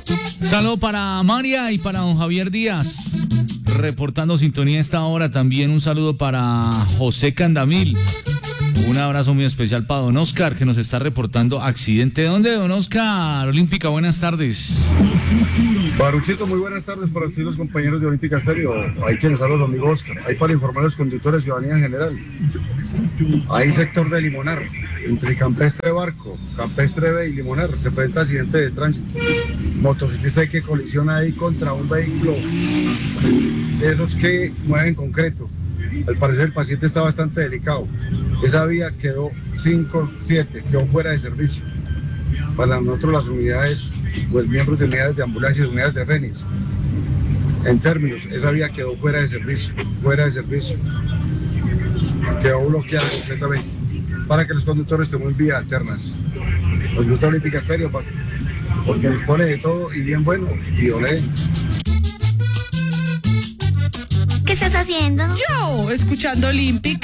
Saludo para María y para don Javier Díaz, reportando sintonía a esta hora. También un saludo para José Candamil. Un abrazo muy especial para don Oscar, que nos está reportando accidente. ¿Dónde, don Oscar? Olímpica, buenas tardes. Baruchito, muy buenas tardes para ustedes, los compañeros de Olímpica Estéreo. Ahí quienes hablan, don amigo Oscar. Ahí para informar a los conductores y ciudadanía en general. Ahí sector de Limonar, entre Campestre Barco, Campestre B y Limonar, se presenta accidente de tránsito. Motociclista que colisiona ahí contra un vehículo de esos que mueven concreto. Al parecer el paciente está bastante delicado. Esa vía quedó 5-7, quedó fuera de servicio. Para nosotros las unidades, pues miembros de unidades de ambulancia y unidades de Fénix. En términos, esa vía quedó fuera de servicio. Quedó bloqueada completamente. Para que los conductores tomen vías alternas. Nos gusta Olímpica Estéreo, porque nos pone de todo y bien bueno y olé. ¿Qué estás haciendo? Yo, escuchando Olímpica.